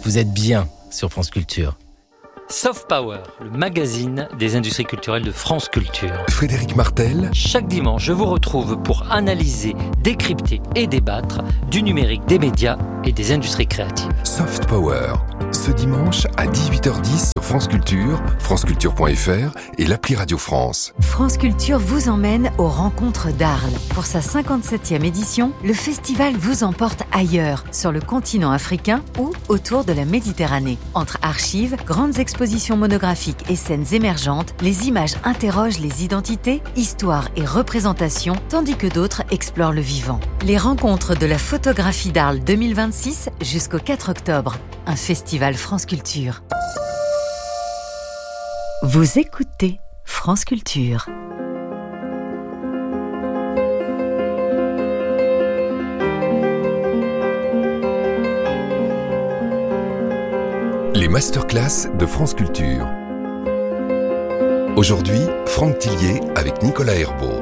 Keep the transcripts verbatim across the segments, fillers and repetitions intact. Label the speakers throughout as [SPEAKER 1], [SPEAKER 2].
[SPEAKER 1] Vous êtes bien sur France Culture.
[SPEAKER 2] Soft Power, le magazine des industries culturelles de France Culture.
[SPEAKER 3] Frédéric Martel.
[SPEAKER 2] Chaque dimanche, je vous retrouve pour analyser, décrypter et débattre du numérique, des médias et des industries créatives.
[SPEAKER 3] Soft Power, ce dimanche à dix-huit heures dix sur France Culture, franceculture point f r et l'appli Radio France.
[SPEAKER 4] France Culture vous emmène aux rencontres d'Arles. Pour sa cinquante-septième édition, le festival vous emporte ailleurs, sur le continent africain ou autour de la Méditerranée. Entre archives, grandes expositions monographiques et scènes émergentes, les images interrogent les identités, histoires et représentations, tandis que d'autres explorent le vivant. Les rencontres de la photographie d'Arles deux mille vingt-six jusqu'au quatre octobre. Un festival France Culture. Vous écoutez France Culture.
[SPEAKER 3] Les masterclass de France Culture. Aujourd'hui, Franck Tillier avec Nicolas Herbeau.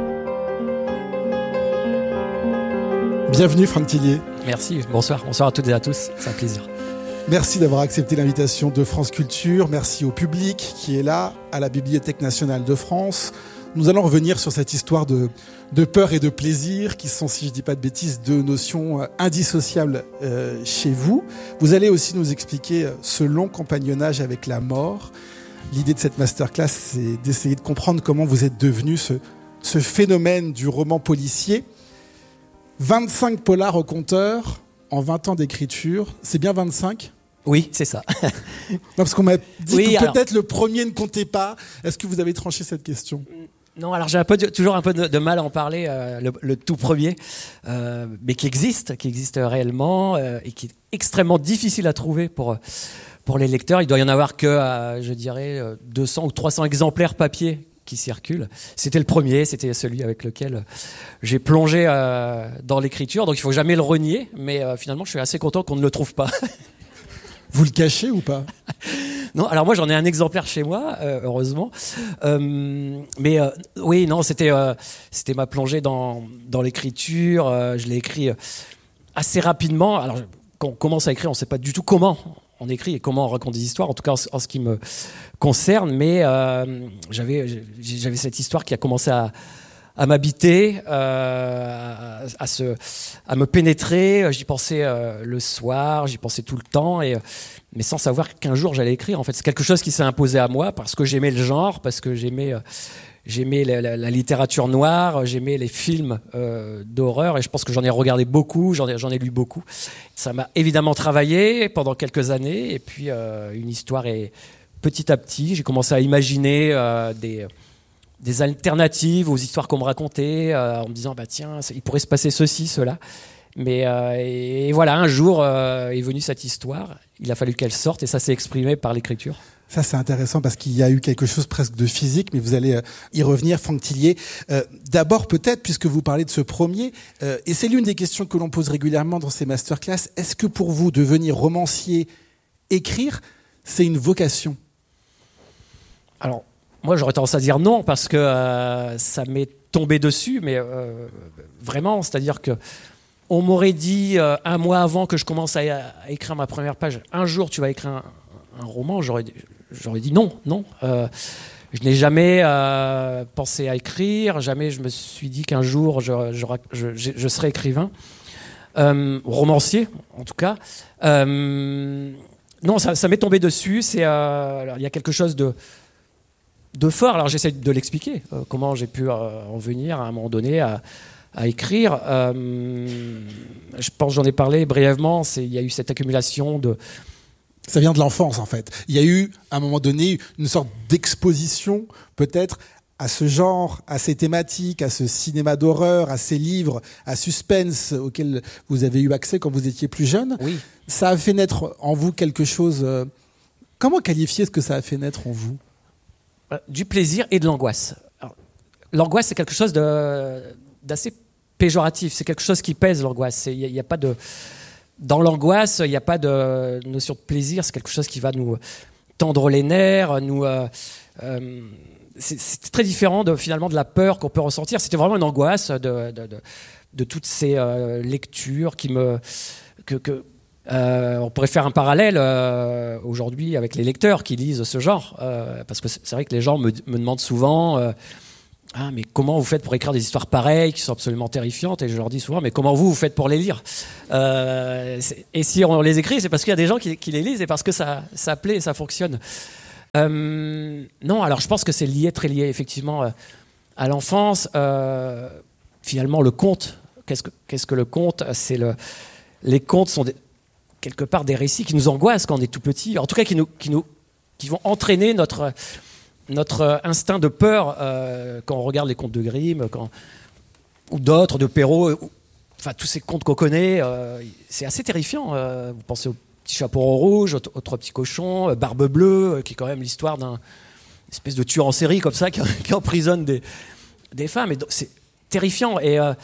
[SPEAKER 5] Bienvenue Franck Tillier.
[SPEAKER 6] Merci, bonsoir, bonsoir à toutes et à tous, c'est un plaisir.
[SPEAKER 5] Merci d'avoir accepté l'invitation de France Culture, merci au public qui est là, à la Bibliothèque nationale de France. Nous allons revenir sur cette histoire de, de peur et de plaisir qui sont, si je ne dis pas de bêtises, deux notions indissociables euh, chez vous. Vous allez aussi nous expliquer ce long compagnonnage avec la mort. L'idée de cette masterclass, c'est d'essayer de comprendre comment vous êtes devenu ce, ce phénomène du roman policier. vingt-cinq polars au compteur en vingt ans d'écriture. C'est bien vingt-cinq ?
[SPEAKER 6] Oui, c'est ça.
[SPEAKER 5] Non, parce qu'on m'a dit
[SPEAKER 6] oui,
[SPEAKER 5] que
[SPEAKER 6] alors...
[SPEAKER 5] peut-être le premier ne comptait pas. Est-ce que vous avez tranché cette question ?
[SPEAKER 6] Non, alors j'ai un peu de, toujours un peu de, de mal à en parler, euh, le, le tout premier, euh, mais qui existe, qui existe réellement euh, et qui est extrêmement difficile à trouver pour, pour les lecteurs. Il doit y en avoir que, euh, je dirais, deux cents ou trois cents exemplaires papier qui circulent. C'était le premier, c'était celui avec lequel j'ai plongé euh, dans l'écriture, donc il ne faut jamais le renier, mais euh, finalement je suis assez content qu'on ne le trouve pas.
[SPEAKER 5] Vous le cachez ou pas ?
[SPEAKER 6] Non, alors moi j'en ai un exemplaire chez moi, euh, heureusement. Euh, mais euh, oui, non, c'était euh, c'était ma plongée dans dans l'écriture. Euh, je l'ai écrit assez rapidement. Alors quand on commence à écrire, on ne sait pas du tout comment on écrit et comment on raconte des histoires. En tout cas, en, en ce qui me concerne. Mais euh, j'avais j'avais cette histoire qui a commencé à à m'habiter, euh, à, à, se, à me pénétrer. J'y pensais euh, le soir, j'y pensais tout le temps, et, mais sans savoir qu'un jour j'allais écrire. En fait, c'est quelque chose qui s'est imposé à moi parce que j'aimais le genre, parce que j'aimais, euh, j'aimais la, la, la littérature noire, j'aimais les films euh, d'horreur, et je pense que j'en ai regardé beaucoup, j'en ai, j'en ai lu beaucoup. Ça m'a évidemment travaillé pendant quelques années, et puis euh, une histoire est petit à petit, j'ai commencé à imaginer euh, des... des alternatives aux histoires qu'on me racontait, euh, en me disant bah tiens, il pourrait se passer ceci, cela. Mais euh, et, et voilà, un jour euh, est venue cette histoire. Il a fallu qu'elle sorte et ça s'est exprimé par l'écriture.
[SPEAKER 5] Ça, c'est intéressant parce qu'il y a eu quelque chose presque de physique, mais vous allez euh, y revenir, Franck Tillier. Euh, d'abord, peut-être, puisque vous parlez de ce premier, euh, et c'est l'une des questions que l'on pose régulièrement dans ces masterclass, est-ce que pour vous, devenir romancier, écrire, c'est une vocation ?
[SPEAKER 6] Alors, moi, j'aurais tendance à dire non, parce que euh, ça m'est tombé dessus, mais euh, vraiment, c'est-à-dire que on m'aurait dit euh, un mois avant que je commence à, à écrire ma première page, un jour tu vas écrire un, un roman, j'aurais, j'aurais dit non, non. Euh, je n'ai jamais euh, pensé à écrire, jamais je me suis dit qu'un jour je, je, je, je, je serais écrivain, euh, romancier en tout cas. Euh, non, ça, ça m'est tombé dessus, c'est, euh, alors, il y a quelque chose de... de fort. Alors j'essaie de l'expliquer, euh, comment j'ai pu euh, en venir à un moment donné à, à écrire. Euh, je pense, j'en ai parlé brièvement, c'est, il y a eu cette accumulation de...
[SPEAKER 5] Ça vient de l'enfance en fait. Il y a eu à un moment donné une sorte d'exposition peut-être à ce genre, à ces thématiques, à ce cinéma d'horreur, à ces livres, à suspense auxquels vous avez eu accès quand vous étiez plus jeune.
[SPEAKER 6] Oui.
[SPEAKER 5] Ça a fait naître en vous quelque chose... Euh... Comment qualifier ce que ça a fait naître en vous ?
[SPEAKER 6] Du plaisir et de l'angoisse. Alors, l'angoisse, c'est quelque chose de, d'assez péjoratif. C'est quelque chose qui pèse, l'angoisse. Il n'y a, a pas de... Dans l'angoisse, il n'y a pas de notion de plaisir. C'est quelque chose qui va nous tendre les nerfs. Nous, euh, euh, c'est, c'est très différent de, finalement de la peur qu'on peut ressentir. C'était vraiment une angoisse de, de, de, de toutes ces euh, lectures qui me... Que, que, Euh, on pourrait faire un parallèle euh, aujourd'hui avec les lecteurs qui lisent ce genre, euh, parce que c'est vrai que les gens me, me demandent souvent euh, ah, mais comment vous faites pour écrire des histoires pareilles qui sont absolument terrifiantes, et je leur dis souvent mais comment vous vous faites pour les lire, euh, et si on les écrit c'est parce qu'il y a des gens qui, qui les lisent et parce que ça, ça plaît et ça fonctionne. Euh, non, alors je pense que c'est lié, très lié effectivement euh, à l'enfance. Euh, finalement le conte, qu'est-ce que, qu'est-ce que le conte? C'est le, les contes sont des, quelque part des récits qui nous angoissent quand on est tout petit, en tout cas qui, nous, qui, nous, qui vont entraîner notre, notre instinct de peur euh, quand on regarde les contes de Grimm quand, ou d'autres, de Perrault, ou, enfin tous ces contes qu'on connaît, euh, c'est assez terrifiant. Euh, vous pensez au Petit Chaperon Rouge, au, au Trois Petits Cochons, euh, Barbe Bleue, euh, qui est quand même l'histoire d'un espèce de tueur en série comme ça qui, qui emprisonne des, des femmes. Et donc, c'est terrifiant. Et... Euh,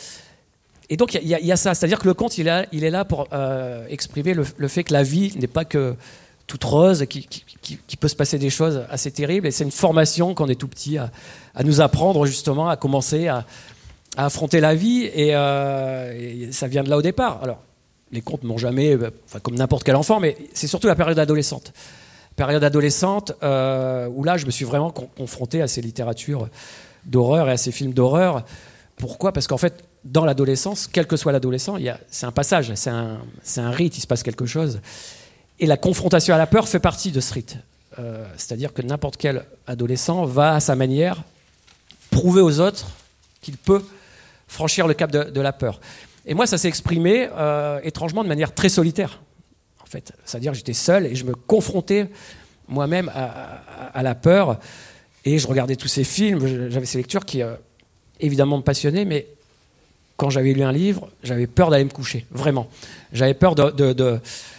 [SPEAKER 6] Et donc il y, y, y a ça, c'est-à-dire que le conte il, a, il est là pour euh, exprimer le, le fait que la vie n'est pas que toute rose, qu'il qui, qui, qui peut se passer des choses assez terribles, et c'est une formation quand on est tout petit à, à nous apprendre justement à commencer à, à affronter la vie, et, euh, et ça vient de là au départ. Alors les contes m'ont jamais, enfin, comme n'importe quel enfant, mais c'est surtout la période adolescente. Période adolescente euh, où là je me suis vraiment con- confronté à ces littératures d'horreur et à ces films d'horreur. Pourquoi ? Parce qu'en fait, dans l'adolescence, quel que soit l'adolescent, il y a, c'est un passage, c'est un, c'est un rite, il se passe quelque chose. Et la confrontation à la peur fait partie de ce rite. Euh, c'est-à-dire que n'importe quel adolescent va, à sa manière, prouver aux autres qu'il peut franchir le cap de, de la peur. Et moi, ça s'est exprimé euh, étrangement de manière très solitaire, en fait. C'est-à-dire que j'étais seul et je me confrontais moi-même à, à, à la peur. Et je regardais tous ces films, j'avais ces lectures qui... Euh, évidemment me passionner, mais quand j'avais lu un livre, j'avais peur d'aller me coucher, vraiment. J'avais peur de, de, de,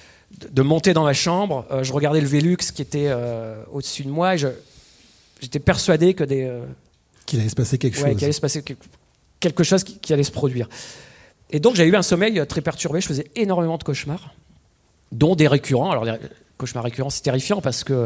[SPEAKER 6] de monter dans ma chambre, euh, je regardais le Velux qui était euh, au-dessus de moi, et je, j'étais persuadé que des... Euh,
[SPEAKER 5] qu'il allait se passer quelque
[SPEAKER 6] ouais,
[SPEAKER 5] chose.
[SPEAKER 6] Qu'il allait se passer quelque, quelque chose qui, qui allait se produire. Et donc j'avais eu un sommeil très perturbé, je faisais énormément de cauchemars, dont des récurrents. Alors les cauchemars récurrents, c'est terrifiant parce que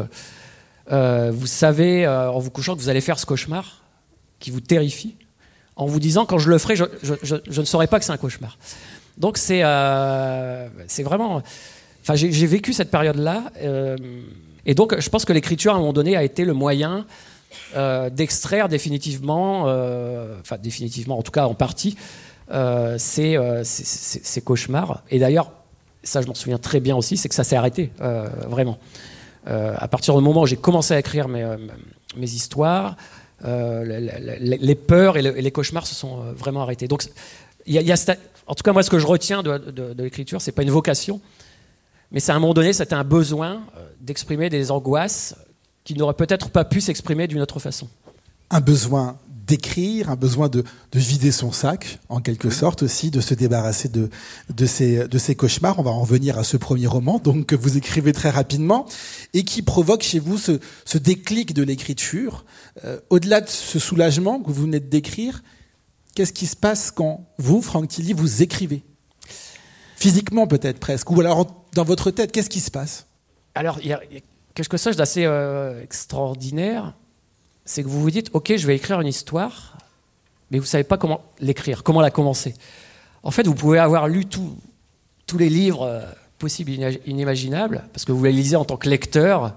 [SPEAKER 6] euh, vous savez, euh, en vous couchant, que vous allez faire ce cauchemar qui vous terrifie, en vous disant quand je le ferai, je, je, je, je ne saurais pas que c'est un cauchemar. Donc c'est, euh, c'est vraiment... Enfin, j'ai, j'ai vécu cette période-là. Euh, et donc je pense que l'écriture, à un moment donné, a été le moyen euh, d'extraire définitivement, euh, enfin définitivement, en tout cas en partie, euh, ces, euh, ces, ces, ces cauchemars. Et d'ailleurs, ça je m'en souviens très bien aussi, c'est que ça s'est arrêté, euh, vraiment. Euh, à partir du moment où j'ai commencé à écrire mes, mes histoires... Euh, les, les peurs et, le, et les cauchemars se sont euh, vraiment arrêtés. Donc, y a, y a sta- en tout cas, moi, ce que je retiens de, de, de l'écriture, c'est pas une vocation, mais c'est à un moment donné, c'était un besoin euh, d'exprimer des angoisses qui n'auraient peut-être pas pu s'exprimer d'une autre façon.
[SPEAKER 5] Un besoin d'écrire, un besoin de, de vider son sac, en quelque sorte aussi, de se débarrasser de, de, ces, de ces cauchemars. On va en venir à ce premier roman, donc, que vous écrivez très rapidement, et qui provoque chez vous ce, ce déclic de l'écriture. Euh, au-delà de ce soulagement que vous venez de décrire, qu'est-ce qui se passe quand vous, Franck Tilly, vous écrivez ? Physiquement peut-être presque, ou alors dans votre tête, qu'est-ce qui se passe ?
[SPEAKER 6] Alors, il y, y a quelque chose d'assez euh, extraordinaire, c'est que vous vous dites, ok, je vais écrire une histoire, mais vous ne savez pas comment l'écrire, comment la commencer. En fait, vous pouvez avoir lu tout, tous les livres euh, possibles et inimaginables, parce que vous les lisez en tant que lecteur,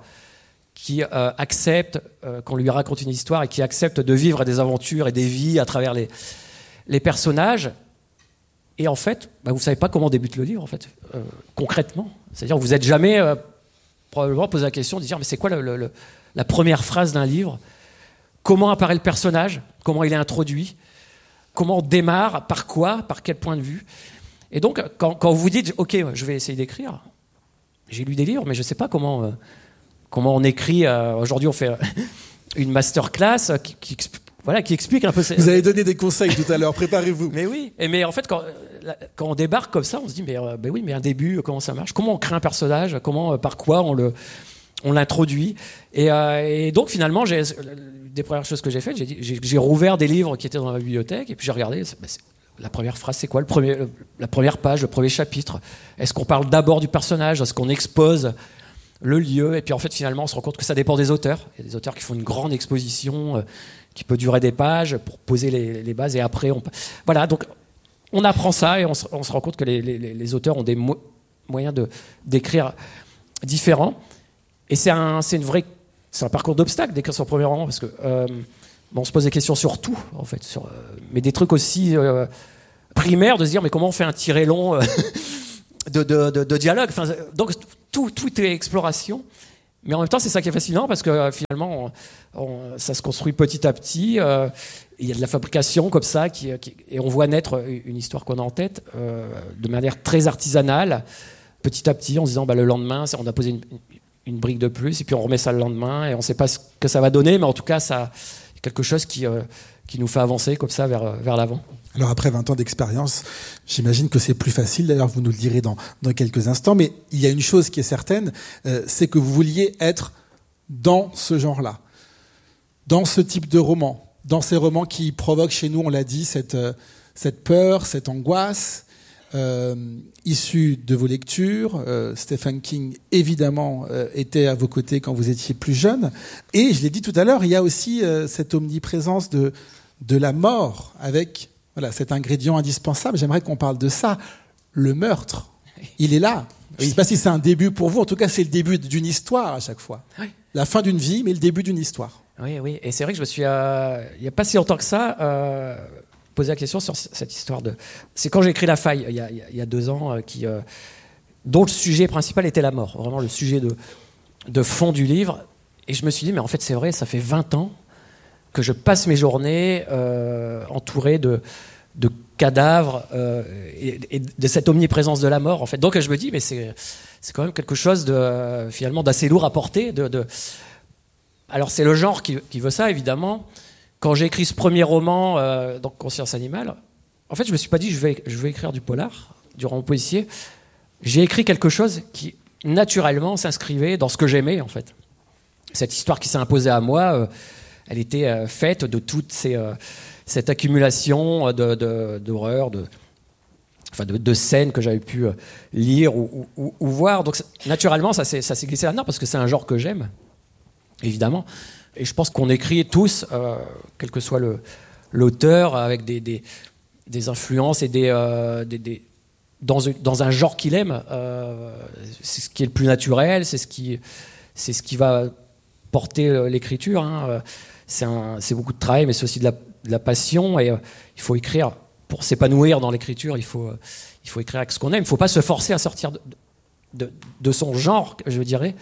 [SPEAKER 6] qui euh, accepte euh, qu'on lui raconte une histoire et qui accepte de vivre des aventures et des vies à travers les, les personnages. Et en fait, bah, vous ne savez pas comment débute le livre, en fait, euh, concrètement. C'est-à-dire que vous n'êtes jamais euh, probablement posé la question de dire mais c'est quoi le, le, le, la première phrase d'un livre ? Comment apparaît le personnage ? Comment il est introduit ? Comment on démarre ? Par quoi ? Par quel point de vue ? Et donc, quand, quand vous dites « Ok, je vais essayer d'écrire », j'ai lu des livres, mais je ne sais pas comment, euh, comment on écrit. Euh, aujourd'hui, on fait euh, une masterclass qui, qui, voilà, qui explique un peu...
[SPEAKER 5] Vous allez donner des conseils tout à l'heure, préparez-vous.
[SPEAKER 6] Mais oui, et mais en fait, quand, quand on débarque comme ça, on se dit « mais euh, ben oui, mais un début, comment ça marche ? Comment on crée un personnage ? Comment, euh, par quoi on le... » on l'introduit. Et, euh, et donc, finalement, j'ai, des premières choses que j'ai faites, j'ai, dit, j'ai, j'ai rouvert des livres qui étaient dans ma bibliothèque, et puis j'ai regardé, c'est, c'est, la première phrase, c'est quoi le premier, le, la première page, le premier chapitre ? Est-ce qu'on parle d'abord du personnage ? Est-ce qu'on expose le lieu ? Et puis, en fait, finalement, on se rend compte que ça dépend des auteurs. Il y a des auteurs qui font une grande exposition euh, qui peut durer des pages pour poser les, les bases, et après, on... Voilà, donc, on apprend ça, et on se, on se rend compte que les, les, les auteurs ont des mo- moyens de, d'écrire différents. Et c'est un, c'est une vraie, c'est un parcours d'obstacles d'écrire son premier roman, parce que euh, bon, on se pose des questions sur tout, en fait, sur, euh, mais des trucs aussi euh, primaires, de se dire mais comment on fait un tiré long euh, de, de, de, de dialogue. Enfin, donc tout, tout est exploration. Mais en même temps, c'est ça qui est fascinant, parce que euh, finalement, on, on, ça se construit petit à petit. Euh, il y a de la fabrication comme ça, qui, qui, et on voit naître une histoire qu'on a en tête euh, de manière très artisanale, petit à petit, en se disant bah, le lendemain, on a posé une, une brique de plus, et puis on remet ça le lendemain, et on ne sait pas ce que ça va donner, mais en tout cas, ça, c'est quelque chose qui, euh, qui nous fait avancer comme ça vers, vers l'avant.
[SPEAKER 5] Alors après vingt ans d'expérience, j'imagine que c'est plus facile, d'ailleurs vous nous le direz dans, dans quelques instants, mais il y a une chose qui est certaine, euh, c'est que vous vouliez être dans ce genre-là, dans ce type de roman, dans ces romans qui provoquent chez nous, on l'a dit, cette, euh, cette peur, cette angoisse, euh, issue de vos lectures. Euh, Stephen King, évidemment, euh, était à vos côtés quand vous étiez plus jeune, et je l'ai dit tout à l'heure, il y a aussi euh, cette omniprésence de, de la mort avec... Voilà, cet ingrédient indispensable, j'aimerais qu'on parle de ça, le meurtre. Il est là. Je ne sais pas si c'est un début pour vous, en tout cas c'est le début d'une histoire à chaque fois. Oui. La fin d'une vie, mais le début d'une histoire.
[SPEAKER 6] Oui, oui, et c'est vrai que je me suis, euh, il n'y a pas si longtemps que ça, euh, posé la question sur cette histoire de... C'est quand j'ai écrit La Faille, il y a, il y a deux ans, euh, qui, euh, dont le sujet principal était la mort, vraiment le sujet de, de fond du livre. Et je me suis dit, mais en fait c'est vrai, ça fait vingt ans que je passe mes journées euh, entouré de, de cadavres euh, et, et de cette omniprésence de la mort, en fait. Donc je me dis, mais c'est, c'est quand même quelque chose de, euh, finalement d'assez lourd à porter. De, de... Alors c'est le genre qui, qui veut ça, évidemment. Quand j'ai écrit ce premier roman, euh, donc Conscience animale, en fait je me suis pas dit, je vais, je vais écrire du polar, du roman policier. J'ai écrit quelque chose qui, naturellement, s'inscrivait dans ce que j'aimais, en fait. Cette histoire qui s'est imposée à moi... Euh, elle était euh, faite de toute ces, euh, cette accumulation de, de, d'horreurs, de, enfin de, de scènes que j'avais pu euh, lire ou, ou, ou voir. Donc naturellement, ça s'est, ça s'est glissé là-dedans parce que c'est un genre que j'aime, évidemment. Et je pense qu'on écrit tous, euh, quel que soit le, l'auteur, avec des, des, des influences et des, euh, des, des dans, une, dans un genre qu'il aime. Euh, c'est ce qui est le plus naturel, c'est ce qui, c'est ce qui va porter l'écriture. Hein. C'est, un, c'est beaucoup de travail, mais c'est aussi de la, de la passion. Et euh, il faut écrire pour s'épanouir dans l'écriture. Il faut, euh, il faut écrire avec ce qu'on aime. Il ne faut pas se forcer à sortir de, de, de son genre, je dirais.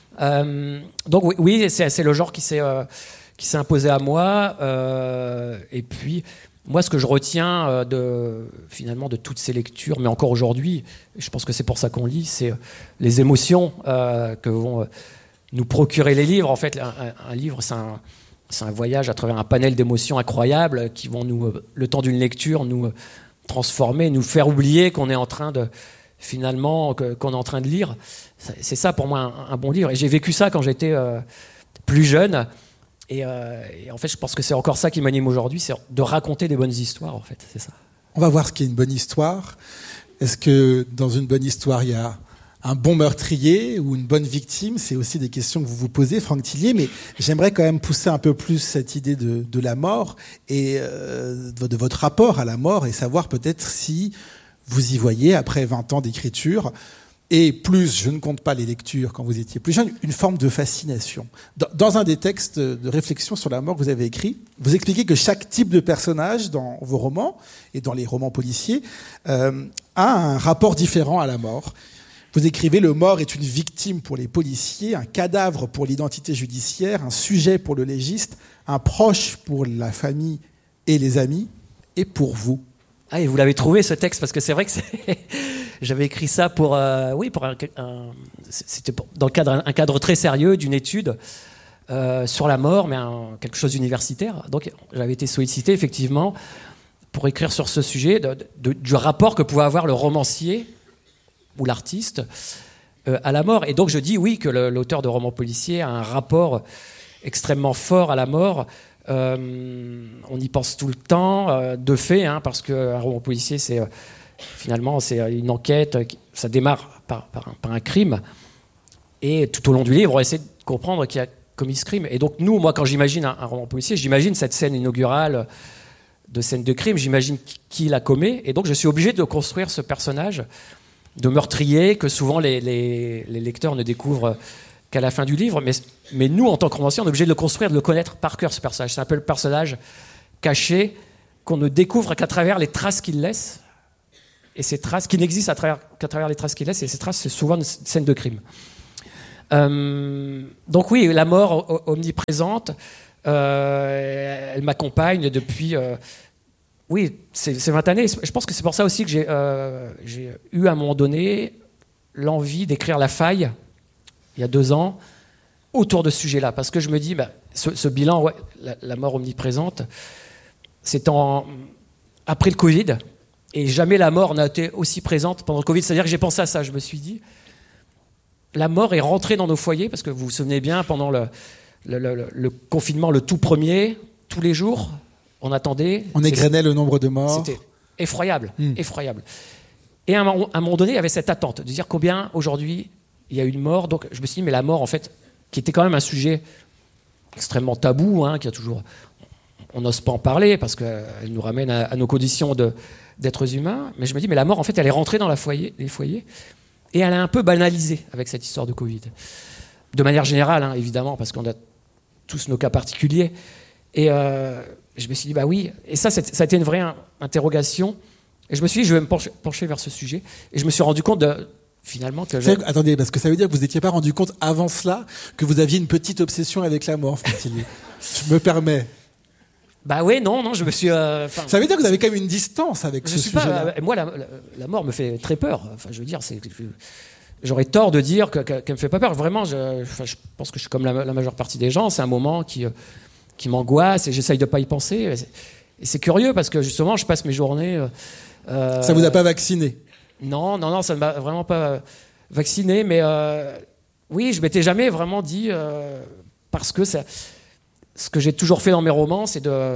[SPEAKER 6] Euh, donc oui, oui c'est, c'est le genre qui s'est, euh, qui s'est imposé à moi. Euh, et puis, moi, ce que je retiens euh, de, finalement de toutes ces lectures, mais encore aujourd'hui, je pense que c'est pour ça qu'on lit, c'est les émotions euh, que vont... Euh, nous procurer les livres. En fait, un, un, un livre, c'est un, c'est un voyage à travers un panel d'émotions incroyables qui vont, nous, le temps d'une lecture, nous transformer, nous faire oublier qu'on est en train de, finalement, que, qu'on est en train de lire. C'est ça, pour moi, un, un bon livre. Et j'ai vécu ça quand j'étais euh, plus jeune. Et, euh, et en fait, je pense que c'est encore ça qui m'anime aujourd'hui, c'est de raconter des bonnes histoires, en fait. C'est ça.
[SPEAKER 5] On va voir ce qu'est une bonne histoire. Est-ce que dans une bonne histoire, il y a un bon meurtrier ou une bonne victime? C'est aussi des questions que vous vous posez, Franck Thillier, mais j'aimerais quand même pousser un peu plus cette idée de, de la mort et euh, de votre rapport à la mort, et savoir peut-être si vous y voyez, après vingt ans d'écriture, et plus, je ne compte pas les lectures quand vous étiez plus jeune, une forme de fascination. Dans, dans un des textes de réflexion sur la mort que vous avez écrit, vous expliquez que chaque type de personnage dans vos romans et dans les romans policiers euh, a un rapport différent à la mort. Vous écrivez « Le mort est une victime pour les policiers, un cadavre pour l'identité judiciaire, un sujet pour le légiste, un proche pour la famille et les amis, et pour vous. »
[SPEAKER 6] Ah, et vous l'avez trouvé, ce texte, parce que c'est vrai que c'est... j'avais écrit ça pour... Euh, oui, pour un, un... C'était dans le cadre, un cadre très sérieux d'une étude euh, sur la mort, mais un, quelque chose d'universitaire. Donc j'avais été sollicité, effectivement, pour écrire sur ce sujet, de, de, du rapport que pouvait avoir le romancier ou l'artiste euh, à la mort. Et donc je dis oui que le, l'auteur de romans policiers a un rapport extrêmement fort à la mort. Euh, on y pense tout le temps, euh, de fait, hein, parce qu'un roman policier, c'est euh, finalement c'est une enquête, ça démarre par, par, un, par un crime, et tout au long du livre, on essaie de comprendre qui a commis ce crime. Et donc nous, moi, quand j'imagine un, un roman policier, j'imagine cette scène inaugurale de scène de crime, j'imagine qui, qui la commet, et donc je suis obligé de construire ce personnage de meurtrier que souvent les, les, les lecteurs ne découvrent qu'à la fin du livre. Mais, mais nous, en tant que romancier, on est obligé de le construire, de le connaître par cœur, ce personnage. C'est un peu le personnage caché qu'on ne découvre qu'à travers les traces qu'il laisse. Et ces traces, qui n'existent à travers, qu'à travers les traces qu'il laisse. Et ces traces, c'est souvent une scène de crime. Euh, donc oui, la mort omniprésente, euh, elle m'accompagne depuis... Euh, oui, c'est, c'est vingt années. Je pense que c'est pour ça aussi que j'ai, euh, j'ai eu à un moment donné l'envie d'écrire La Faille, il y a deux ans, autour de ce sujet-là. Parce que je me dis, bah, ce, ce bilan, ouais, la, la mort omniprésente, c'est en, après le Covid, et jamais la mort n'a été aussi présente pendant le Covid. C'est-à-dire que j'ai pensé à ça, je me suis dit, la mort est rentrée dans nos foyers, parce que vous vous souvenez bien, pendant le, le, le, le confinement, le tout premier, tous les jours, on attendait.
[SPEAKER 5] On égrenait le nombre de morts.
[SPEAKER 6] C'était effroyable, mmh. effroyable. Et à un, à un moment donné, il y avait cette attente de dire combien aujourd'hui il y a eu de morts. Donc je me suis dit, mais la mort, en fait, qui était quand même un sujet extrêmement tabou, hein, qui a toujours, on n'ose pas en parler parce qu'elle nous ramène à, à nos conditions de, d'êtres humains. Mais je me dis, mais la mort, en fait, elle est rentrée dans la foyer, les foyers et elle a un peu banalisé avec cette histoire de Covid. De manière générale, hein, évidemment, parce qu'on a tous nos cas particuliers. Et euh, je me suis dit, bah oui. Et ça, ça a été une vraie interrogation. Et je me suis dit, je vais me pencher, pencher vers ce sujet. Et je me suis rendu compte de, finalement que...
[SPEAKER 5] C'est, attendez, parce que ça veut dire que vous n'étiez pas rendu compte avant cela que vous aviez une petite obsession avec la mort, Franck-Thillier. Je me permets.
[SPEAKER 6] Bah oui, non, non, je me suis... Euh,
[SPEAKER 5] ça veut dire que vous avez quand même une distance avec
[SPEAKER 6] je
[SPEAKER 5] ce
[SPEAKER 6] suis
[SPEAKER 5] sujet-là.
[SPEAKER 6] Pas, euh, moi, la, la, la mort me fait très peur. Enfin, je veux dire, c'est... Je, j'aurais tort de dire que, que, qu'elle me fait pas peur. Vraiment, je, enfin, je pense que je suis comme la, la majeure partie des gens. C'est un moment qui, qui m'angoisse et j'essaye de pas y penser. Et c'est, et c'est curieux parce que justement, je passe mes journées... Euh,
[SPEAKER 5] ça vous a pas vacciné?
[SPEAKER 6] Non, non, non, ça ne m'a vraiment pas vacciné. Mais euh, oui, je m'étais jamais vraiment dit... Euh, parce que ça, ce que j'ai toujours fait dans mes romans, c'est de...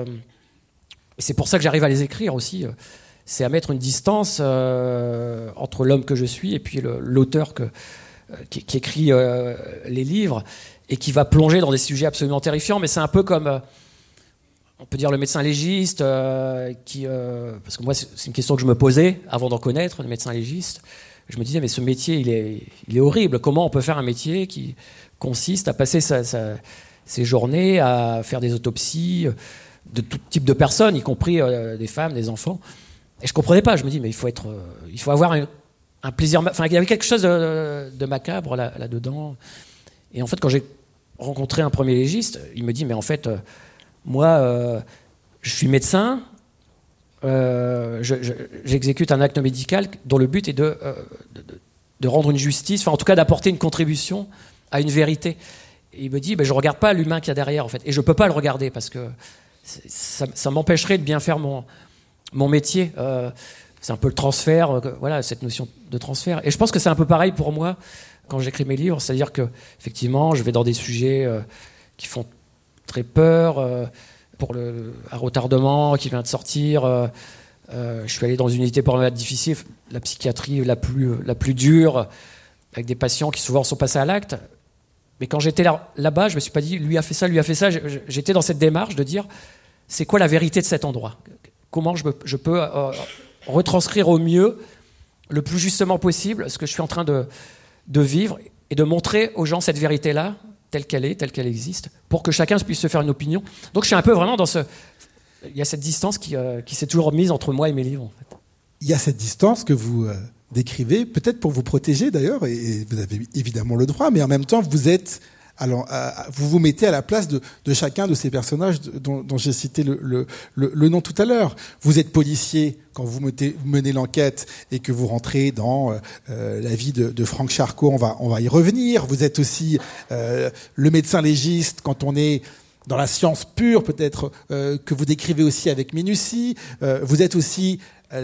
[SPEAKER 6] Et c'est pour ça que j'arrive à les écrire aussi. C'est à mettre une distance euh, entre l'homme que je suis et puis le, l'auteur que, euh, qui, qui écrit euh, les livres et qui va plonger dans des sujets absolument terrifiants. Mais c'est un peu comme, euh, on peut dire, le médecin légiste, euh, qui, euh, parce que moi, c'est, c'est une question que je me posais avant d'en connaître, le médecin légiste. Je me disais, mais ce métier, il est, il est horrible. Comment on peut faire un métier qui consiste à passer sa, sa, ses journées à faire des autopsies de tout type de personnes, y compris euh, des femmes, des enfants. Et je comprenais pas. Je me dis, mais il faut être, euh, il faut avoir un, un plaisir. Enfin, il y avait quelque chose de, de macabre là, là-dedans. Et en fait, quand j'ai rencontré un premier légiste, il me dit, mais en fait, euh, moi, euh, je suis médecin. Euh, je, je, j'exécute un acte médical dont le but est de, euh, de, de rendre une justice, enfin, en tout cas, d'apporter une contribution à une vérité. Et il me dit, ben, je regarde pas l'humain qu'il y a derrière, en fait, et je peux pas le regarder parce que Ça, ça m'empêcherait de bien faire mon, mon métier. Euh, c'est un peu le transfert, euh, voilà, cette notion de transfert. Et je pense que c'est un peu pareil pour moi quand j'écris mes livres. C'est-à-dire que, effectivement, je vais dans des sujets euh, qui font très peur. Euh, pour le un retardement qui vient de sortir, euh, euh, je suis allé dans une unité pour malades difficiles, la psychiatrie la plus, la plus dure, avec des patients qui souvent sont passés à l'acte. Mais quand j'étais là, là-bas, je me suis pas dit, lui a fait ça, lui a fait ça. J'étais dans cette démarche de dire, c'est quoi la vérité de cet endroit ? Comment je, me, je peux euh, retranscrire au mieux, le plus justement possible, ce que je suis en train de, de vivre et de montrer aux gens cette vérité-là, telle qu'elle est, telle qu'elle existe, pour que chacun puisse se faire une opinion. Donc je suis un peu vraiment dans ce... Il y a cette distance qui, euh, qui s'est toujours mise entre moi et mes livres. En fait.
[SPEAKER 5] Il y a cette distance que vous... Euh... décrivez, peut-être pour vous protéger d'ailleurs, et vous avez évidemment le droit, mais en même temps, vous êtes, alors, à, vous vous mettez à la place de, de chacun de ces personnages dont, dont j'ai cité le, le, le, le nom tout à l'heure. Vous êtes policier quand vous menez, menez l'enquête et que vous rentrez dans euh, la vie de, de Franck Charcot, on va, on va y revenir. Vous êtes aussi euh, le médecin légiste quand on est dans la science pure, peut-être, euh, que vous décrivez aussi avec minutie. Euh, vous êtes aussi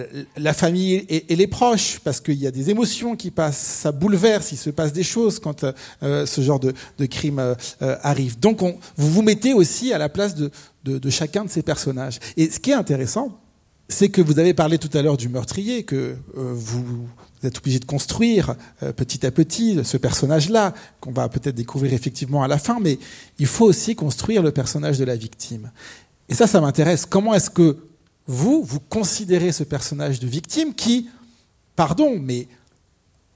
[SPEAKER 5] la famille et, et les proches, parce qu'il y a des émotions qui passent, ça bouleverse, il se passe des choses quand euh, ce genre de, de crime euh, arrive. Donc on, vous vous mettez aussi à la place de, de, de chacun de ces personnages. Et ce qui est intéressant, c'est que vous avez parlé tout à l'heure du meurtrier, que euh, vous, vous êtes obligé de construire euh, petit à petit ce personnage-là, qu'on va peut-être découvrir effectivement à la fin, mais il faut aussi construire le personnage de la victime. Et ça, ça m'intéresse. Comment est-ce que vous, vous considérez ce personnage de victime qui, pardon, mais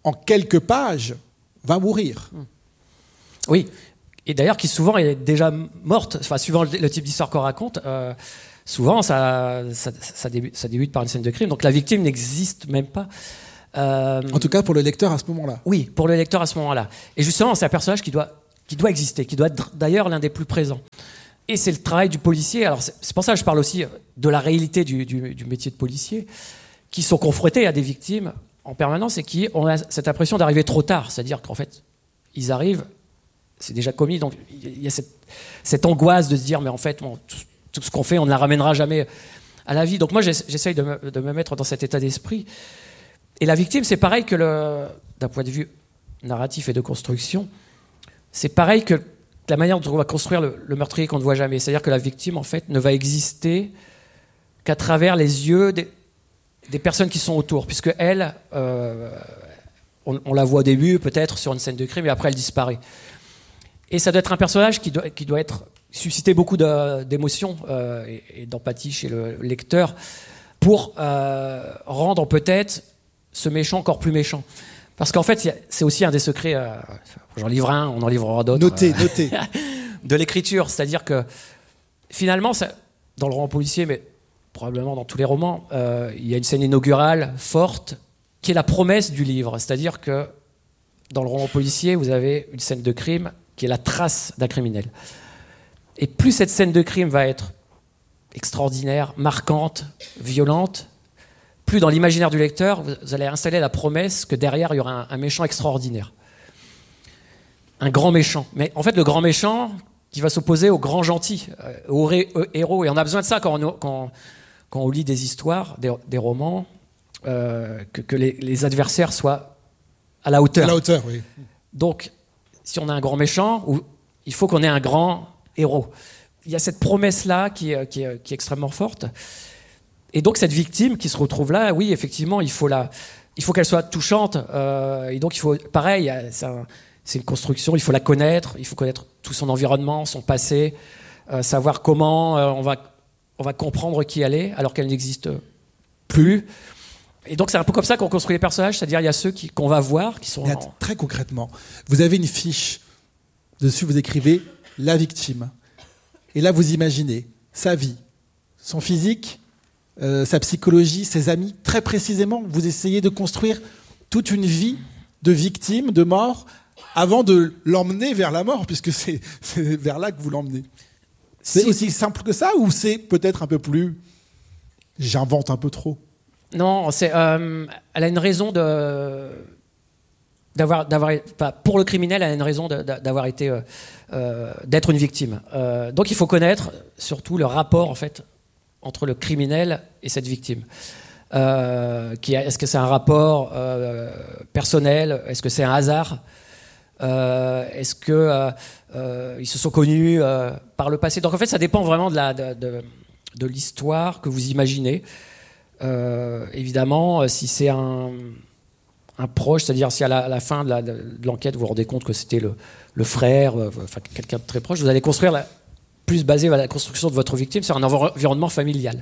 [SPEAKER 5] en quelques pages, va mourir.
[SPEAKER 6] Oui, et d'ailleurs qui souvent est déjà morte, enfin, suivant le, le type d'histoire qu'on raconte, euh, souvent ça, ça, ça, débute, ça débute par une scène de crime, donc la victime n'existe même pas. Euh,
[SPEAKER 5] en tout cas pour le lecteur à ce moment-là.
[SPEAKER 6] Oui, pour le lecteur à ce moment-là. Et justement, c'est un personnage qui doit, qui doit exister, qui doit être d'ailleurs l'un des plus présents. Et c'est le travail du policier. Alors c'est, c'est pour ça que je parle aussi de la réalité du, du, du métier de policier, qui sont confrontés à des victimes en permanence et qui ont cette impression d'arriver trop tard. C'est-à-dire qu'en fait, ils arrivent, c'est déjà commis, donc il y a cette, cette angoisse de se dire, mais en fait, on, tout, tout ce qu'on fait, on ne la ramènera jamais à la vie. Donc moi, j'essaye de me, de me mettre dans cet état d'esprit. Et la victime, c'est pareil que le, d'un point de vue narratif et de construction, c'est pareil que la manière dont on va construire le, le meurtrier qu'on ne voit jamais. C'est-à-dire que la victime, en fait, ne va exister qu'à travers les yeux des, des personnes qui sont autour, puisque elle, euh, on, on la voit au début, peut-être, sur une scène de crime, et après, elle disparaît. Et ça doit être un personnage qui doit, qui doit être, susciter beaucoup de, d'émotions euh, et, et d'empathie chez le lecteur pour euh, rendre peut-être ce méchant encore plus méchant. Parce qu'en fait, c'est aussi un des secrets, euh, j'en livre un, on en livrera d'autres.
[SPEAKER 5] Notez,
[SPEAKER 6] euh,
[SPEAKER 5] notez.
[SPEAKER 6] De l'écriture, c'est-à-dire que finalement, ça, dans le roman policier, mais probablement dans tous les romans, euh, il y a une scène inaugurale forte qui est la promesse du livre. C'est-à-dire que dans le roman policier, vous avez une scène de crime qui est la trace d'un criminel. Et plus cette scène de crime va être extraordinaire, marquante, violente, plus dans l'imaginaire du lecteur, vous allez installer la promesse que derrière, il y aura un, un méchant extraordinaire. Un grand méchant. Mais en fait, le grand méchant qui va s'opposer au grand gentil, euh, au, ré, au héros. Et on a besoin de ça quand on, quand, quand on lit des histoires, des, des romans, euh, que, que les, les adversaires soient à la hauteur.
[SPEAKER 5] À la hauteur, oui.
[SPEAKER 6] Donc, si on a un grand méchant, il faut qu'on ait un grand héros. Il y a cette promesse-là qui, qui, qui est extrêmement forte. Et donc cette victime qui se retrouve là, oui, effectivement, il faut la, il faut qu'elle soit touchante. Euh, et donc il faut, pareil, c'est, un, c'est une construction. Il faut la connaître. Il faut connaître tout son environnement, son passé, euh, savoir comment euh, on va, on va comprendre qui elle est, alors qu'elle n'existe plus. Et donc c'est un peu comme ça qu'on construit les personnages, c'est-à-dire il y a ceux qui, qu'on va voir, qui sont
[SPEAKER 5] en... Très concrètement, vous avez une fiche. Dessus, vous écrivez la victime. Et là, vous imaginez sa vie, son physique. Euh, sa psychologie, ses amis, très précisément, vous essayez de construire toute une vie de victime, de mort, avant de l'emmener vers la mort, puisque c'est, c'est vers là que vous l'emmenez. C'est si. Aussi simple que ça, ou c'est peut-être un peu plus... J'invente un peu trop.
[SPEAKER 6] Non, c'est, euh, elle a une raison de... D'avoir, d'avoir, enfin, pour le criminel, elle a une raison de, d'avoir été, euh, euh, d'être une victime. Euh, donc il faut connaître surtout le rapport, en fait, entre le criminel et cette victime. Euh, qui a, est-ce que c'est un rapport euh, personnel ? Est-ce que c'est un hasard ? euh, Est-ce qu'ils euh, euh, se sont connus euh, par le passé ? Donc en fait, ça dépend vraiment de, la, de, de, de l'histoire que vous imaginez. Euh, évidemment, si c'est un, un proche, c'est-à-dire si à la, à la fin de, la, de l'enquête, vous vous rendez compte que c'était le, le frère, euh, enfin quelqu'un de très proche, vous allez construire la... plus basé à la construction de votre victime sur un environnement familial.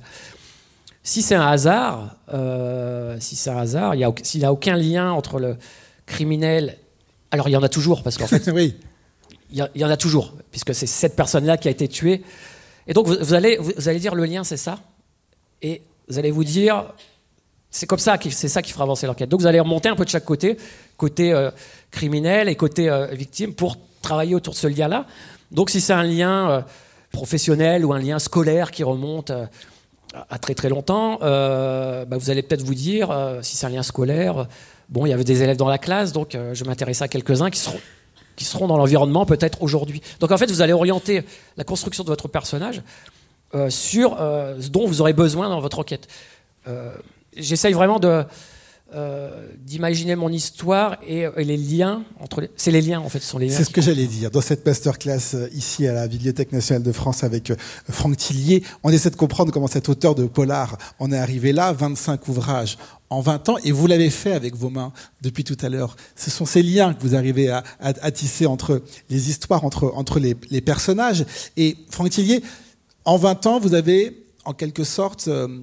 [SPEAKER 6] Si c'est un hasard, euh, si c'est un hasard, il y a, s'il n'y a aucun lien entre le criminel, alors il y en a toujours, parce qu'en fait,
[SPEAKER 5] oui.
[SPEAKER 6] il, y a, il y en a toujours, puisque c'est cette personne-là qui a été tuée. Et donc vous, vous, allez, vous, vous allez dire le lien, c'est ça, et vous allez vous dire, c'est comme ça, c'est ça qui fera avancer l'enquête. Donc vous allez remonter un peu de chaque côté, côté euh, criminel et côté euh, victime, pour travailler autour de ce lien-là. Donc si c'est un lien euh, professionnel ou un lien scolaire qui remonte euh, à très très longtemps, euh, bah vous allez peut-être vous dire, euh, si c'est un lien scolaire, bon, il y avait des élèves dans la classe, donc euh, je m'intéresse à quelques-uns qui seront, qui seront dans l'environnement peut-être aujourd'hui. Donc en fait, vous allez orienter la construction de votre personnage euh, sur euh, ce dont vous aurez besoin dans votre enquête. Euh, j'essaye vraiment de... Euh, d'imaginer mon histoire et, et les liens entre les... c'est les liens en fait, ce sont les liens.
[SPEAKER 5] C'est ce que j'allais dire dans cette masterclass euh, ici à la Bibliothèque nationale de France avec euh, Franck Tillier. On essaie de comprendre comment cet auteur de polar en est arrivé là, vingt-cinq ouvrages en vingt ans, et vous l'avez fait avec vos mains depuis tout à l'heure. Ce sont ces liens que vous arrivez à, à, à tisser entre les histoires, entre, entre les, les personnages. Et Franck Tillier, en vingt ans, vous avez en quelque sorte euh,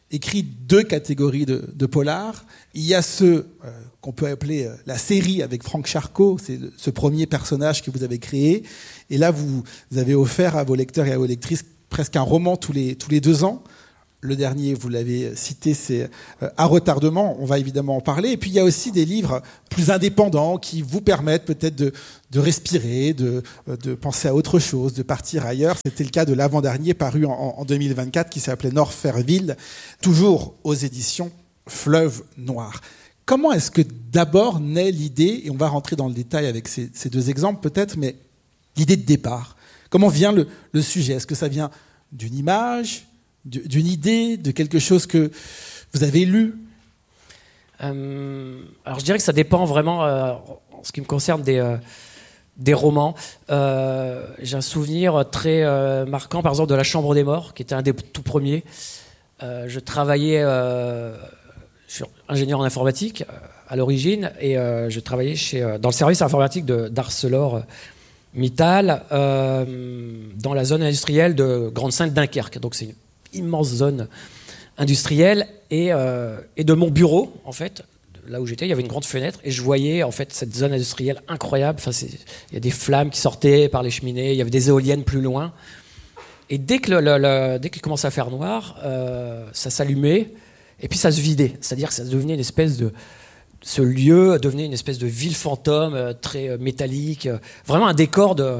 [SPEAKER 5] écrit deux catégories de, de polars. Il y a ceux euh, qu'on peut appeler euh, la série avec Franck Charcot, c'est le, ce premier personnage que vous avez créé. Et là, vous, vous avez offert à vos lecteurs et à vos lectrices presque un roman tous les, tous les deux ans. Le dernier, vous l'avez cité, c'est euh, À retardement. On va évidemment en parler. Et puis, il y a aussi des livres plus indépendants qui vous permettent peut-être de, de respirer, de, de penser à autre chose, de partir ailleurs. C'était le cas de l'avant-dernier paru en, en deux mille vingt-quatre qui s'appelait Norferville, toujours aux éditions Fleuve Noir. Comment est-ce que d'abord naît l'idée, et on va rentrer dans le détail avec ces, ces deux exemples peut-être, mais l'idée de départ. Comment vient le, le sujet? Est-ce que ça vient d'une image, d'une idée, de quelque chose que vous avez lu?
[SPEAKER 6] euh, Alors je dirais que ça dépend vraiment, euh, en ce qui me concerne, des, euh, des romans. Euh, j'ai un souvenir très euh, marquant, par exemple, de La Chambre des Morts, qui était un des tout premiers. Euh, je travaillais, euh, je suis ingénieur en informatique euh, à l'origine, et euh, je travaillais chez, euh, dans le service informatique de, d'Arcelor Mittal, euh, dans la zone industrielle de Grande-Sainte-Dunkerque. Donc c'est une immense zone industrielle, et, euh, et de mon bureau, en fait, là où j'étais, il y avait une grande fenêtre, et je voyais en fait cette zone industrielle incroyable. Enfin, c'est, il y a des flammes qui sortaient par les cheminées, il y avait des éoliennes plus loin. Et dès que le, le, le, dès qu'il commençait à faire noir, euh, ça s'allumait, et puis ça se vidait. C'est-à-dire que ça devenait une espèce de... Ce lieu devenait une espèce de ville fantôme, euh, très euh, métallique, euh, vraiment un décor de,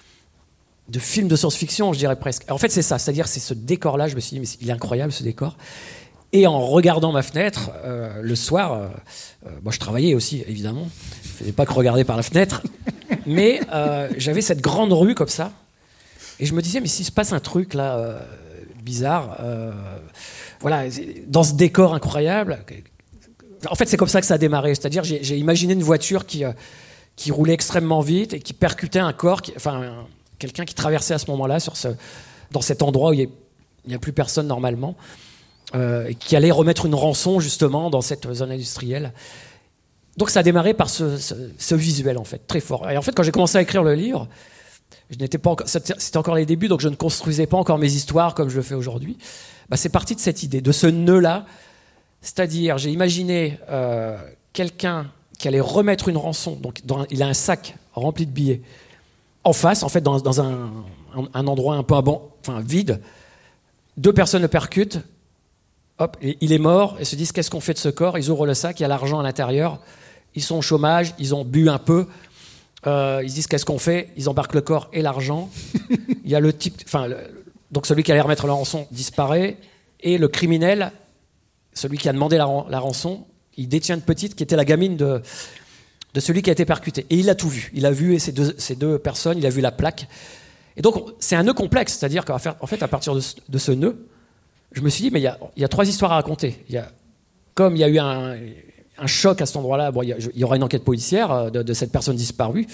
[SPEAKER 6] de film de science-fiction, je dirais presque. En fait, c'est ça, c'est-à-dire c'est ce décor-là, je me suis dit, mais il est incroyable ce décor. Et en regardant ma fenêtre, euh, le soir, euh, euh, moi je travaillais aussi, évidemment, je ne faisais pas que regarder par la fenêtre, mais euh, j'avais cette grande rue comme ça, et je me disais, mais s'il se passe un truc là, euh, bizarre, euh, voilà, dans ce décor incroyable... En fait, c'est comme ça que ça a démarré. C'est-à-dire, j'ai, j'ai imaginé une voiture qui, euh, qui roulait extrêmement vite et qui percutait un corps, qui, enfin, un, quelqu'un qui traversait à ce moment-là, sur ce, dans cet endroit où il n'y a, a plus personne normalement, euh, et qui allait remettre une rançon, justement, dans cette zone industrielle. Donc, ça a démarré par ce, ce, ce visuel, en fait, très fort. Et en fait, quand j'ai commencé à écrire le livre, je n'étais pas encore, c'était encore les débuts, donc je ne construisais pas encore mes histoires comme je le fais aujourd'hui. Bah, c'est parti de cette idée, de ce nœud-là. C'est-à-dire, j'ai imaginé euh, quelqu'un qui allait remettre une rançon, donc dans, il a un sac rempli de billets, en face, en fait, dans, dans un, un, un endroit un peu abon, enfin, vide. Deux personnes le percutent, hop, il est mort, et se disent qu'est-ce qu'on fait de ce corps? Ils ouvrent le sac, il y a l'argent à l'intérieur, ils sont au chômage, ils ont bu un peu, euh, ils se disent qu'est-ce qu'on fait? Ils embarquent le corps et l'argent. Il y a le type, enfin, le, donc celui qui allait remettre la rançon disparaît, et le criminel, celui qui a demandé la, la rançon, il détient une petite qui était la gamine de, de celui qui a été percuté. Et il a tout vu. Il a vu ces deux, ces deux personnes, il a vu la plaque. Et donc, c'est un nœud complexe. C'est-à-dire qu'en fait, à partir de ce, de ce nœud, je me suis dit, mais il y a, il y a trois histoires à raconter. Il y a, comme il y a eu un, un choc à cet endroit-là, bon, il, y a, il y aura une enquête policière de, de cette personne disparue.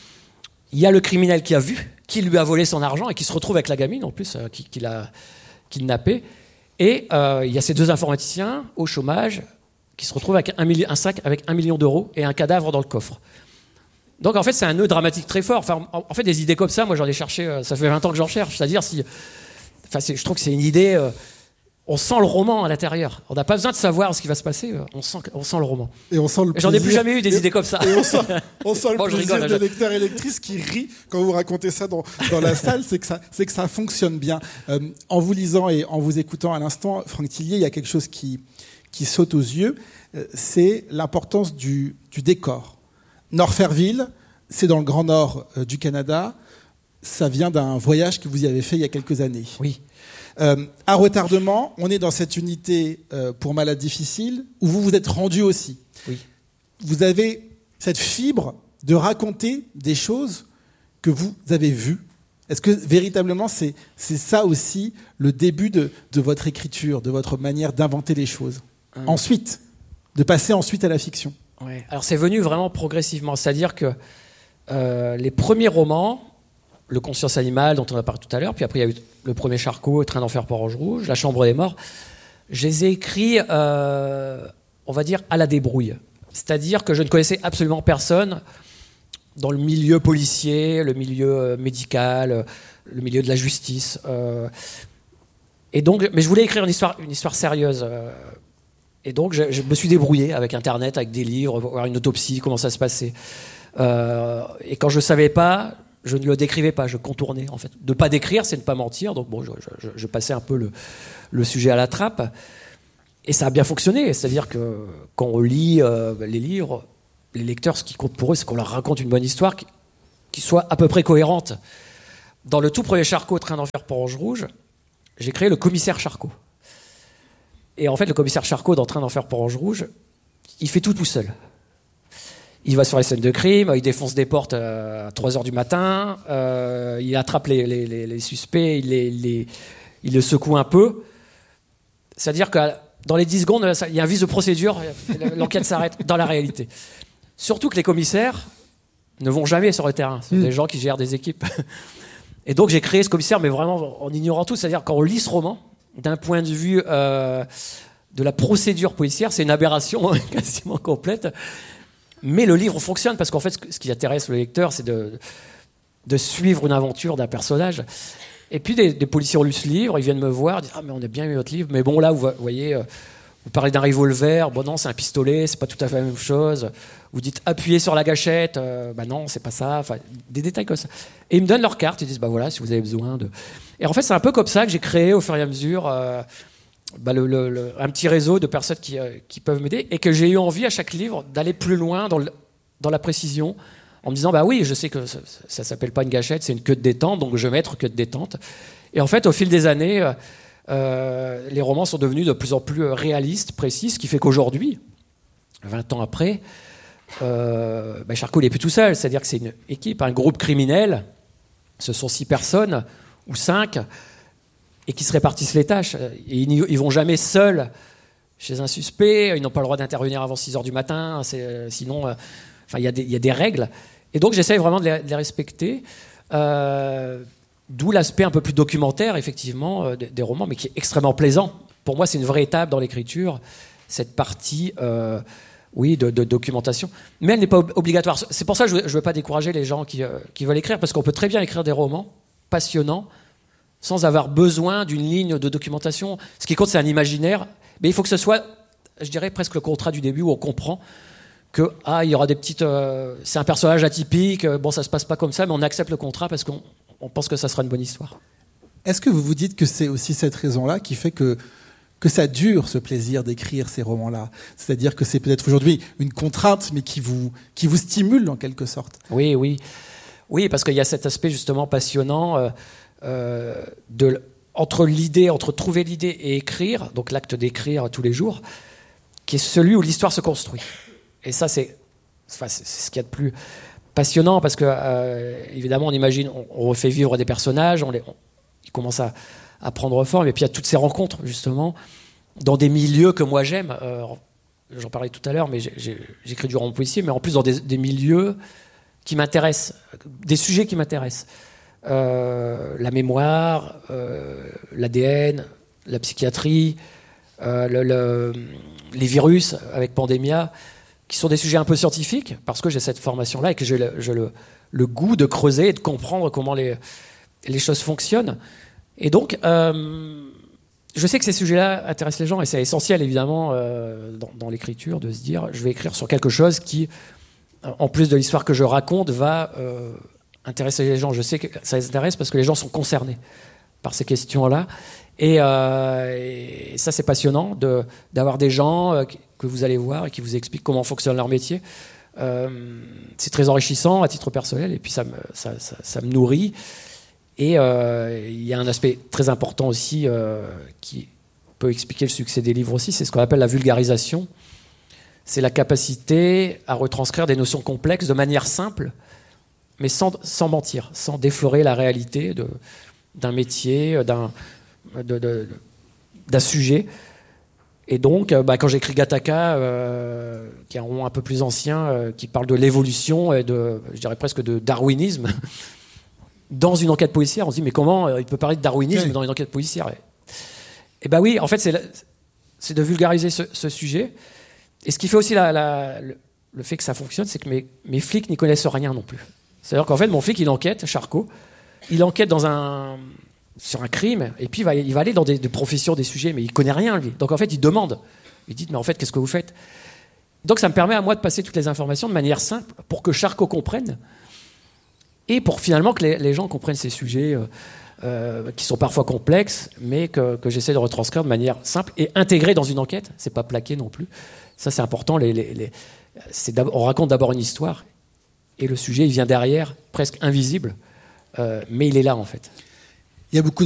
[SPEAKER 6] Il y a le criminel qui a vu, qui lui a volé son argent et qui se retrouve avec la gamine, en plus, qui, qui l'a kidnappée. Et euh, il y a ces deux informaticiens au chômage qui se retrouvent avec un, milli- un sac avec un million d'euros et un cadavre dans le coffre. Donc en fait, c'est un nœud dramatique très fort. Enfin, en, en fait, des idées comme ça, moi j'en ai cherché, euh, ça fait vingt ans que j'en cherche. C'est-à-dire, si, enfin, c'est, je trouve que c'est une idée, euh, on sent le roman à l'intérieur. On n'a pas besoin de savoir ce qui va se passer, euh, on, sent, on sent le roman.
[SPEAKER 5] Et on sent le
[SPEAKER 6] et j'en ai plus
[SPEAKER 5] plaisir.
[SPEAKER 6] jamais eu des
[SPEAKER 5] et,
[SPEAKER 6] idées comme ça.
[SPEAKER 5] Et on sent, on sent le
[SPEAKER 6] bon,
[SPEAKER 5] plaisir
[SPEAKER 6] rigole,
[SPEAKER 5] de
[SPEAKER 6] je...
[SPEAKER 5] lecteurs et lectrices qui rient quand vous racontez ça dans, dans la salle, c'est que, ça, c'est que ça fonctionne bien. Euh, en vous lisant et en vous écoutant à l'instant, Franck Tillier, il y a quelque chose qui, qui saute aux yeux, euh, c'est l'importance du, du décor. Norferville, c'est dans le Grand Nord euh, du Canada, ça vient d'un voyage que vous y avez fait il y a quelques années.
[SPEAKER 6] Oui.
[SPEAKER 5] Euh, à retardement, on est dans cette unité euh, pour malades difficiles où vous vous êtes rendu aussi.
[SPEAKER 6] Oui.
[SPEAKER 5] Vous avez cette fibre de raconter des choses que vous avez vues. Est-ce que véritablement c'est, c'est ça aussi le début de, de votre écriture, de votre manière d'inventer les choses? Hum. Ensuite, de passer ensuite à la fiction.
[SPEAKER 6] Ouais. Alors c'est venu vraiment progressivement, c'est-à-dire que euh, les premiers romans, Le Conscience animale dont on a parlé tout à l'heure, puis après il y a eu le premier Charcot, Train d'enfer Port-Rouge Rouge, La Chambre des morts. Je les ai écrits, euh, on va dire, à la débrouille. C'est-à-dire que je ne connaissais absolument personne dans le milieu policier, le milieu médical, le milieu de la justice. Euh, Et donc, mais je voulais écrire une histoire, une histoire sérieuse. Euh, et donc, je, je me suis débrouillé avec Internet, avec des livres, voir une autopsie, comment ça se passait. Euh, et quand je savais pas, je ne le décrivais pas, je contournais en fait. De pas décrire, c'est ne pas mentir. Donc bon, je, je, je passais un peu le, le sujet à la trappe. Et ça a bien fonctionné. C'est-à-dire que quand on lit euh, les livres, les lecteurs, ce qui compte pour eux, c'est qu'on leur raconte une bonne histoire qui, qui soit à peu près cohérente. Dans le tout premier Charcot, Train d'enfer pour Ange Rouge, j'ai créé le commissaire Charcot. Et en fait, le commissaire Charcot, dans Train d'enfer pour Ange Rouge, il fait tout tout seul. Il va sur les scènes de crime, il défonce des portes à trois heures du matin, euh, il attrape les, les, les, les suspects, il les, les, il les secoue un peu. C'est-à-dire que dans les dix secondes, il y a un vice de procédure, l'enquête s'arrête dans la réalité. Surtout que les commissaires ne vont jamais sur le terrain. Ce sont mmh. des gens qui gèrent des équipes. Et donc j'ai créé ce commissaire, mais vraiment en ignorant tout. C'est-à-dire quand on lit ce roman, d'un point de vue euh, de la procédure policière, c'est une aberration quasiment complète. Mais le livre fonctionne parce qu'en fait, ce qui intéresse le lecteur, c'est de, de suivre une aventure d'un personnage. Et puis des, des policiers ont lu ce livre, ils viennent me voir, ils disent « Ah, mais on a bien aimé votre livre, mais bon, là, vous voyez, euh, vous parlez d'un revolver, bon non, c'est un pistolet, c'est pas tout à fait la même chose. Vous dites appuyez sur la gâchette, euh, bah non, c'est pas ça. » Enfin, des détails comme ça. Et ils me donnent leur carte, ils disent « Bah voilà, si vous avez besoin de... » Et en fait, c'est un peu comme ça que j'ai créé au fur et à mesure euh, bah, le, le, le, un petit réseau de personnes qui, euh, qui peuvent m'aider et que j'ai eu envie à chaque livre d'aller plus loin dans, le, dans la précision en me disant bah oui, je sais que ça, ça s'appelle pas une gâchette, c'est une queue de détente, donc je vais mettre queue de détente. Et en fait, au fil des années, euh, les romans sont devenus de plus en plus réalistes, précis, ce qui fait qu'aujourd'hui, vingt ans après, euh, bah Charcot n'est plus tout seul, c'est-à-dire que c'est une équipe, un groupe criminel, ce sont six personnes ou cinq, et qui se répartissent les tâches. Et ils ne vont jamais seuls chez un suspect, ils n'ont pas le droit d'intervenir avant six heures du matin, c'est, sinon, euh, enfin, il y a des, il y a des règles. Et donc j'essaye vraiment de les, de les respecter, euh, d'où l'aspect un peu plus documentaire, effectivement, euh, des, des romans, mais qui est extrêmement plaisant. Pour moi, c'est une vraie étape dans l'écriture, cette partie... Euh, Oui, de, de documentation. Mais elle n'est pas ob- obligatoire. C'est pour ça que je ne veux pas décourager les gens qui, euh, qui veulent écrire, parce qu'on peut très bien écrire des romans passionnants sans avoir besoin d'une ligne de documentation. Ce qui compte, c'est un imaginaire. Mais il faut que ce soit, je dirais, presque le contrat du début où on comprend que ah, il y aura des petites... Euh, c'est un personnage atypique, bon, ça ne se passe pas comme ça, mais on accepte le contrat parce qu'on on pense que ça sera une bonne histoire.
[SPEAKER 5] Est-ce que vous vous dites que c'est aussi cette raison-là qui fait que que ça dure, ce plaisir d'écrire ces romans-là? C'est-à-dire que c'est peut-être aujourd'hui une contrainte, mais qui vous, qui vous stimule en quelque sorte.
[SPEAKER 6] Oui, oui. Oui, parce qu'il y a cet aspect justement passionnant euh, euh, de, entre l'idée, entre trouver l'idée et écrire, donc l'acte d'écrire tous les jours, qui est celui où l'histoire se construit. Et ça, c'est, enfin, c'est, c'est ce qu'il y a de plus passionnant, parce que, euh, évidemment, on imagine, on, on refait vivre des personnages, on les, on, ils commencent à... à prendre forme, et puis il y a toutes ces rencontres justement dans des milieux que moi j'aime. Euh, j'en parlais tout à l'heure, mais j'ai, j'ai, j'écris du roman policier, mais en plus dans des, des milieux qui m'intéressent, des sujets qui m'intéressent. Euh, la mémoire, euh, l'A D N, la psychiatrie, euh, le, le, les virus avec Pandemia, qui sont des sujets un peu scientifiques, parce que j'ai cette formation-là et que j'ai le, j'ai le, le goût de creuser et de comprendre comment les, les choses fonctionnent. Et donc, euh, je sais que ces sujets-là intéressent les gens, et c'est essentiel, évidemment, euh, dans, dans l'écriture, de se dire, je vais écrire sur quelque chose qui, en plus de l'histoire que je raconte, va euh, intéresser les gens. Je sais que ça les intéresse parce que les gens sont concernés par ces questions-là. Et, euh, et ça, c'est passionnant de, d'avoir des gens euh, que vous allez voir et qui vous expliquent comment fonctionne leur métier. Euh, c'est très enrichissant à titre personnel, et puis ça me, ça, ça, ça me nourrit. Et euh, il y a un aspect très important aussi euh, qui peut expliquer le succès des livres aussi, c'est ce qu'on appelle la vulgarisation. C'est la capacité à retranscrire des notions complexes de manière simple, mais sans, sans mentir, sans déflorer la réalité de, d'un métier, d'un, de, de, d'un sujet. Et donc, bah, quand j'écris Gattaca, euh, qui est un roman un peu plus ancien, euh, qui parle de l'évolution et de, je dirais presque de darwinisme, dans une enquête policière, on se dit mais comment euh, il peut parler de darwinisme oui. dans une enquête policière? Et ben oui, en fait, c'est, la, c'est de vulgariser ce, ce sujet. Et ce qui fait aussi la, la, le, le fait que ça fonctionne, c'est que mes, mes flics n'y connaissent rien non plus. C'est-à-dire qu'en fait, mon flic, il enquête, Charcot, il enquête dans un, sur un crime, et puis il va, il va aller dans des, des professions, des sujets, mais il connaît rien, lui. Donc en fait, il demande. Il dit, mais en fait, qu'est-ce que vous faites ? Donc ça me permet à moi de passer toutes les informations de manière simple pour que Charcot comprenne, et pour finalement que les, les gens comprennent ces sujets euh, euh, qui sont parfois complexes, mais que, que j'essaie de retranscrire de manière simple et intégrée dans une enquête. C'est pas plaqué non plus. Ça, c'est important. Les, les, les, c'est on raconte d'abord une histoire, et le sujet, il vient derrière, presque invisible, euh, mais il est là, en fait.
[SPEAKER 5] Il y a beaucoup de